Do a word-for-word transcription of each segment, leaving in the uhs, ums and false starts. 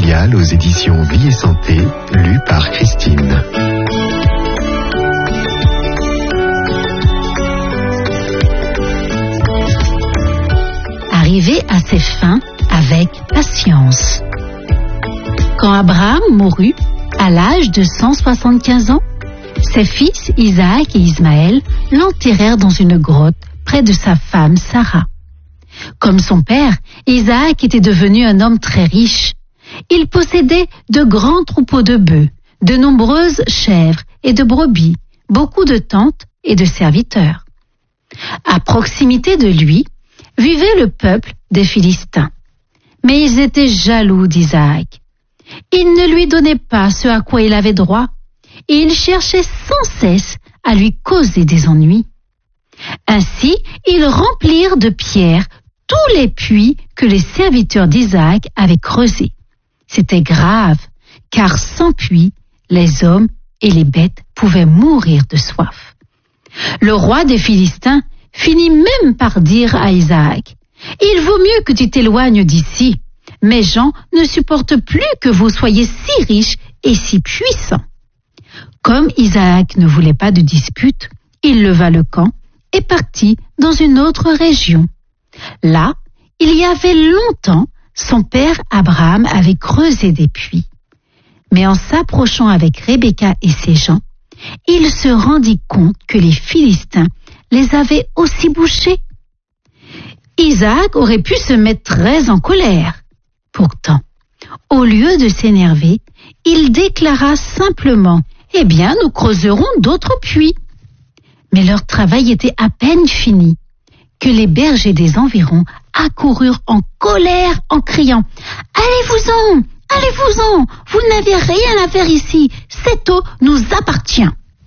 familiale aux éditions Vie et Santé, lu par Christine. Arrivé à ses fins avec patience. Quand Abraham mourut, à l'âge de cent soixante-quinze ans, ses fils Isaac et Ismaël l'enterrèrent dans une grotte près de sa femme Sarah. Comme son père, Isaac était devenu un homme très riche. Il possédait de grands troupeaux de bœufs, de nombreuses chèvres et de brebis, beaucoup de tentes et de serviteurs. À proximité de lui vivait le peuple des Philistins. Mais ils étaient jaloux d'Isaac. Ils ne lui donnaient pas ce à quoi il avait droit, et ils cherchaient sans cesse à lui causer des ennuis. Ainsi, ils remplirent de pierres tous les puits que les serviteurs d'Isaac avaient creusés. C'était grave, car sans puits, les hommes et les bêtes pouvaient mourir de soif. Le roi des Philistins finit même par dire à Isaac: « Il vaut mieux que tu t'éloignes d'ici. Mes gens ne supportent plus que vous soyez si riches et si puissants. » Comme Isaac ne voulait pas de dispute, il leva le camp et partit dans une autre région. Là, il y avait longtemps, son père Abraham avait creusé des puits. Mais en s'approchant avec Rebecca et ses gens, il se rendit compte que les Philistins les avaient aussi bouchés. Isaac aurait pu se mettre très en colère. Pourtant, au lieu de s'énerver, il déclara simplement: « Eh bien, nous creuserons d'autres puits. » Mais leur travail était à peine fini que les bergers des environs accoururent en colère en criant: « Allez-vous-en, allez-vous-en, vous n'avez rien à faire ici, cette eau nous appartient. »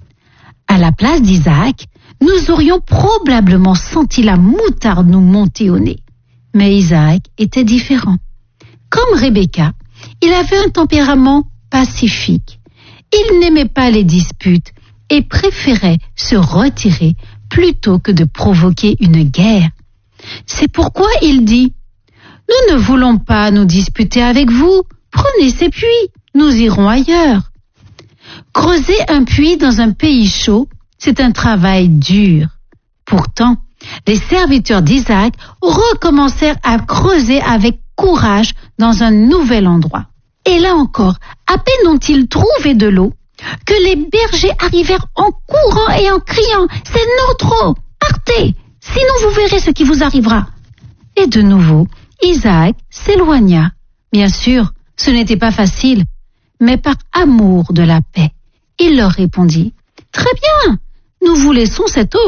À la place d'Isaac, nous aurions probablement senti la moutarde nous monter au nez. Mais Isaac était différent. Comme Rebecca, il avait un tempérament pacifique. Il n'aimait pas les disputes et préférait se retirer plutôt que de provoquer une guerre. C'est pourquoi il dit: « Nous ne voulons pas nous disputer avec vous. Prenez ces puits, nous irons ailleurs. » Creuser un puits dans un pays chaud, c'est un travail dur. Pourtant, les serviteurs d'Isaac recommencèrent à creuser avec courage dans un nouvel endroit. Et là encore, à peine ont-ils trouvé de l'eau que les bergers arrivèrent en courant et en criant: « C'est notre eau, partez, sinon vous verrez ce qui vous arrivera. » Et de nouveau, Isaac s'éloigna. Bien sûr, ce n'était pas facile, mais par amour de la paix, il leur répondit: « Très bien, nous vous laissons cette eau. »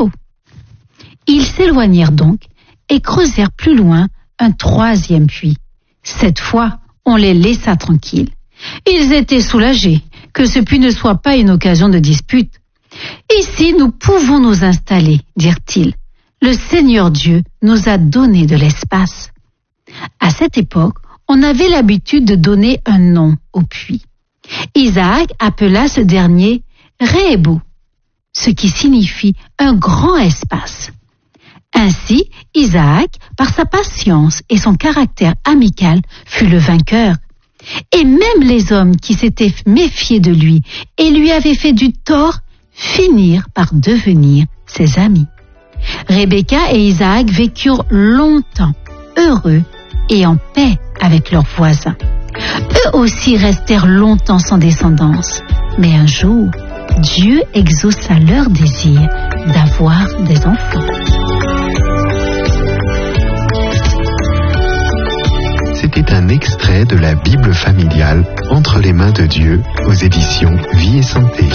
Ils s'éloignèrent donc et creusèrent plus loin un troisième puits. Cette fois, on les laissa tranquilles. Ils étaient soulagés que ce puits ne soit pas une occasion de dispute. « Ici, nous pouvons nous installer, » dirent-ils. « Le Seigneur Dieu nous a donné de l'espace. » À cette époque, on avait l'habitude de donner un nom au puits. Isaac appela ce dernier Rehébou, ce qui signifie un grand espace. Ainsi, Isaac, par sa patience et son caractère amical, fut le vainqueur. Et même les hommes qui s'étaient méfiés de lui et lui avaient fait du tort finirent par devenir ses amis. Rebecca et Isaac vécurent longtemps, heureux et en paix avec leurs voisins. Eux aussi restèrent longtemps sans descendance. Mais un jour, Dieu exauça leur désir d'avoir des enfants. C'était un extrait de la Bible familiale Entre les mains de Dieu aux éditions Vie et Santé.